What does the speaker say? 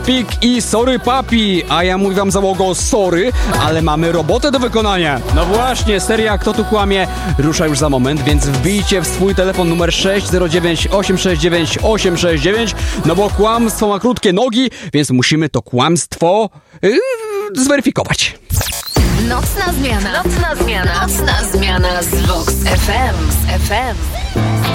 Pik i sorry papi, a ja mówię wam załogo sorry, ale mamy robotę do wykonania. No właśnie, seria Kto tu kłamie rusza już za moment, więc wbijcie w swój telefon numer 609 869 869, no bo kłamstwo ma krótkie nogi, więc musimy to kłamstwo zweryfikować. Nocna zmiana z Vox FM.